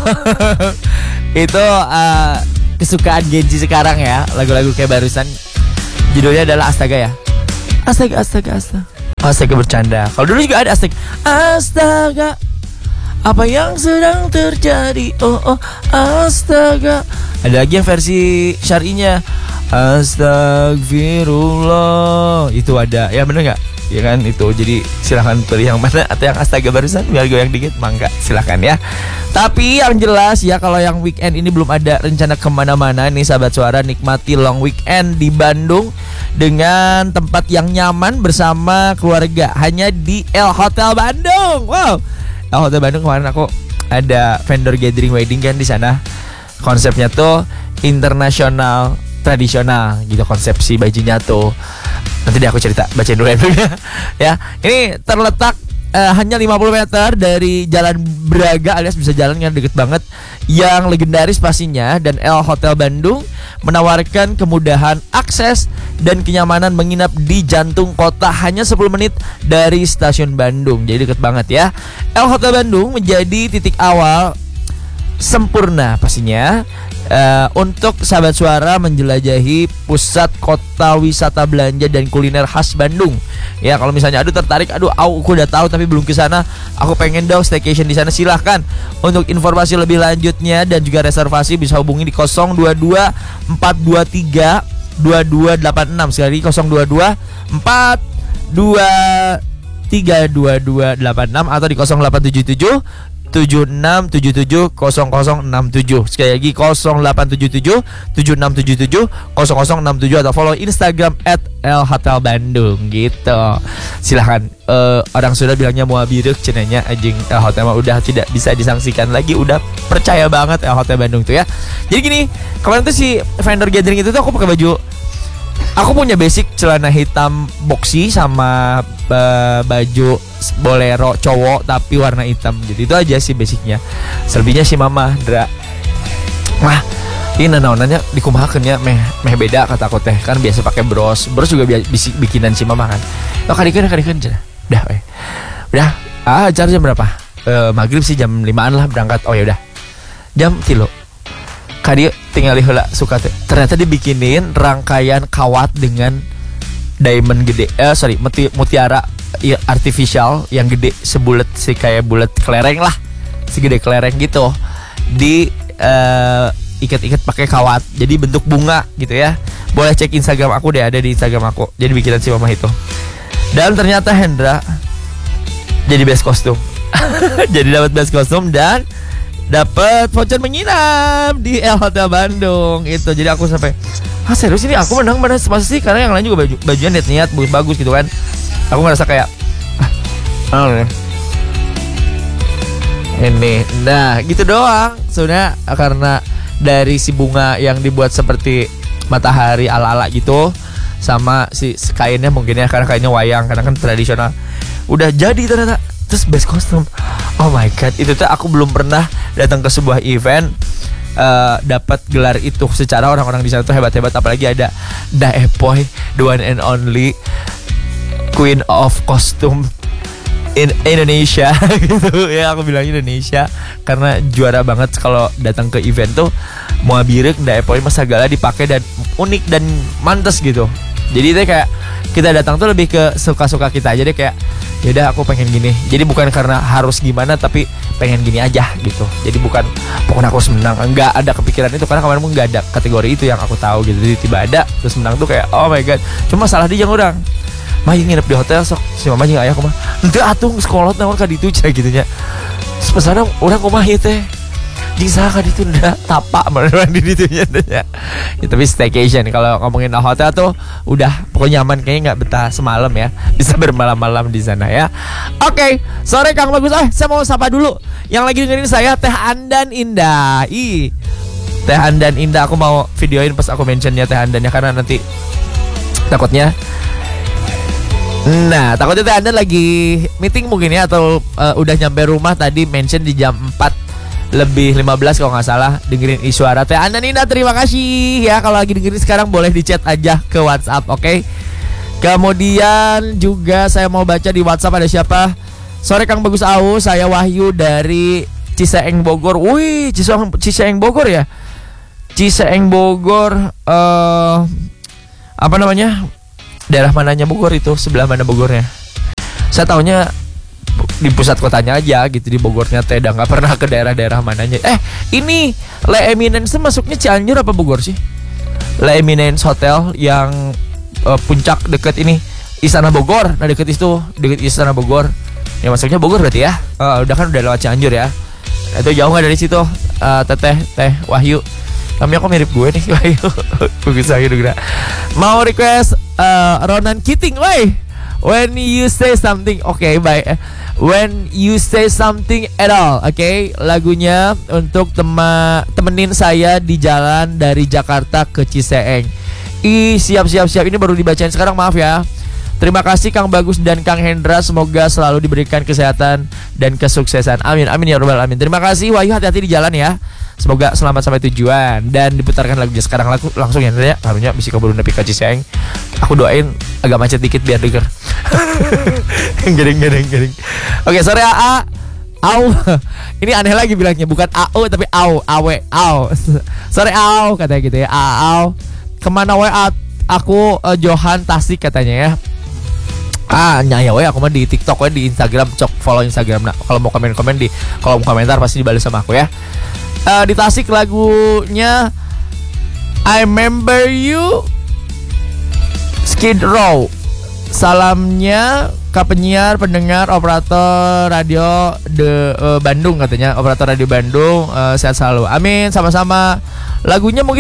Itu kesukaan Genji sekarang ya. Lagu-lagu kayak barusan. Judulnya adalah Astaga ya. Astaga, astaga, astaga. Astaga bercanda. Kalau dulu juga ada astaga. Astaga, apa yang sedang terjadi? Oh, astaga. Ada lagi yang versi syar'inya. Astagfirullah. Itu ada. Ya bener gak? Ya kan itu. Jadi silahkan pilih yang mana. Atau yang astaga barusan biar goyang dikit. Mangga silahkan ya. Tapi yang jelas ya, kalau yang weekend ini belum ada rencana kemana-mana nih sahabat suara, nikmati long weekend di Bandung dengan tempat yang nyaman bersama keluarga. Hanya di El Hotel Bandung. Wow, El Hotel Bandung kemarin aku ada vendor gathering wedding kan di sana. Konsepnya tuh internasional tradisional gitu konsepsi bajunya tuh. Nanti deh aku cerita, bacain dulu ya. Ini terletak hanya 50 meter dari Jalan Braga, alias bisa jalan yang deket banget, yang legendaris pastinya. Dan El Hotel Bandung menawarkan kemudahan akses dan kenyamanan menginap di jantung kota, hanya 10 menit dari stasiun Bandung. Jadi deket banget ya. El Hotel Bandung menjadi titik awal sempurna pastinya untuk sahabat suara menjelajahi pusat kota wisata belanja dan kuliner khas Bandung. Ya kalau misalnya tertarik, aku udah tahu tapi belum ke sana, aku pengen dong staycation di sana, silahkan. Untuk informasi lebih lanjutnya dan juga reservasi bisa hubungi di 022 423 2286. Sekali lagi 022 423 2286 atau di 0877 7677 0067. Sekali lagi 0877 7677 0067 atau follow Instagram @elhotelbandung gitu. Silahkan. Orang sudah bilangnya mau birek cenanya anjing, El Hotel mah udah tidak bisa disangsikan lagi, udah percaya banget El Hotel Bandung tuh ya. Jadi gini, kemarin tuh si vendor gathering itu tuh aku pakai baju, aku punya basic celana hitam boxy sama baju bolero cowok tapi warna hitam. Jadi itu aja sih basicnya. Selebihnya si Mama Dra. Wah, ini naonannya dikumahakeun ya meh beda kata aku teh. Kan biasa pakai bros juga bikinan si Mama kan. Oh kadikeun cenah. Udah. Acara jam berapa? Maghrib sih jam 5-an lah berangkat. Oh ya udah. Jam 3 Kadi tinggal heula suka teh. Ternyata dibikinin rangkaian kawat dengan diamond gede. Mutiara ya, artificial yang gede sebulet sih, kayak bulat kelereng lah. Segede kelereng gitu. Di ikat-ikat pakai kawat. Jadi bentuk bunga gitu ya. Boleh cek Instagram aku deh, ada di Instagram aku. Jadi bikinan si Mama itu. Dan ternyata Hendra jadi best kostum. Jadi dapat best kostum dan dapat voucher menginap di El Hotel Bandung itu. Jadi aku sampai serius ini aku menang pada sih, karena yang lain juga bajuan niat bagus gitu kan. Aku ngerasa kayak ini. Nah gitu doang sebenarnya, karena dari si bunga yang dibuat seperti matahari ala-ala gitu, sama si kainnya mungkin ya, karena kainnya wayang, karena kan tradisional. Udah jadi ternyata. Terus best kostum. Oh my god, itu tuh aku belum pernah datang ke sebuah event dapat gelar itu. Secara orang-orang di sana tuh hebat-hebat, apalagi ada Daepoy, the one and only Queen of Costume in Indonesia gitu ya. Aku bilang Indonesia karena juara banget kalau datang ke event tuh. Mau birek Daepoy mah segala dipakai dan unik dan mantes gitu. Jadi itu kayak kita datang tuh lebih ke suka-suka kita aja deh, kayak yaudah aku pengen gini. Jadi bukan karena harus gimana, tapi pengen gini aja gitu. Jadi bukan pokoknya aku harus menang. Enggak ada kepikiran itu, karena kemarin pun enggak ada kategori itu yang aku tahu gitu. Jadi tiba ada terus menang tuh kayak oh my god. Cuma salah dia orang mah nginep di hotel sok si Mama jeung aya kumaha. Henteu atuh sekolot naon ka ditu cenah kitu nya. Terus pesanna urang kumaha ieu teh. Jeung saha ka ditu da tapak beneran di ditu nya. Ya, tapi staycation kalau ngomongin hotel tuh udah pokoknya nyaman, kayaknya nggak betah semalam ya, bisa bermalam-malam di sana ya. Oke, sore Kang Bagus. Saya mau sapa dulu yang lagi dengerin saya, Teh Andan Indah. Teh Andan Indah, aku mau videoin pas aku mentionnya Teh Andannya, karena nanti takutnya takutnya Teh Andan lagi meeting mungkin ya, atau udah nyampe rumah tadi mention di jam 4:15 kalau nggak salah dengerin suara Teh Andan Indah. Terima kasih ya, kalau lagi dengerin sekarang boleh di chat aja ke WhatsApp, oke? Kemudian juga saya mau baca di WhatsApp ada siapa. Sore Kang Bagus Au, saya Wahyu dari Ciseeng Bogor. Wih, Ciseeng Bogor ya. Ciseeng Bogor, apa namanya? Daerah mananya Bogor itu? Sebelah mana Bogornya? Saya taunya di pusat kotanya aja gitu, di Bogornya teh, nggak pernah ke daerah-daerah mananya. Ini Le Eminence masuknya Cianjur apa Bogor sih? Le Eminence Hotel yang puncak deket ini Istana Bogor. Nah deket Istana Bogor. Ya masuknya Bogor berarti ya. Udah lewat Cianjur ya. Itu jauh nggak dari situ? Teh Wahyu. Namanya kok mirip gue nih, Wahyu. Bagus Wahyu juga. Mau request Ronan Keating, woi. When you say something, okay, baik. When you say something at all, okay. Lagunya untuk temenin saya di jalan dari Jakarta ke Ciseeng. Siap. Ini baru dibacain sekarang, maaf ya. Terima kasih Kang Bagus dan Kang Hendra. Semoga selalu diberikan kesehatan dan kesuksesan. Amin ya rabbal alamin. Terima kasih Wahyu, hati-hati di jalan ya. Semoga selamat sampai tujuan. Dan diputarkan lagunya sekarang langsung ya. Harusnya bisa keburu nepi ka Ciseeng. Aku doain agak macet dikit biar denger. Gering. Oke, sore AA. Au. Ini aneh lagi bilangnya, bukan AU tapi AU, awe, au. Sore AU katanya gitu ya. AU. Kemana WA? Aku Johan Tasik katanya ya. Nyaya we, aku mah di TikTok we, di Instagram, cok follow Instagram. Nah, kalau mau komen-komen di kolom komentar pasti dibalas sama aku ya. Di Tasik lagunya I Remember You, Skid Row. Salamnya ke penyiar, pendengar, operator radio Bandung katanya. Operator radio Bandung, sehat selalu. Amin, sama-sama. Lagunya mungkin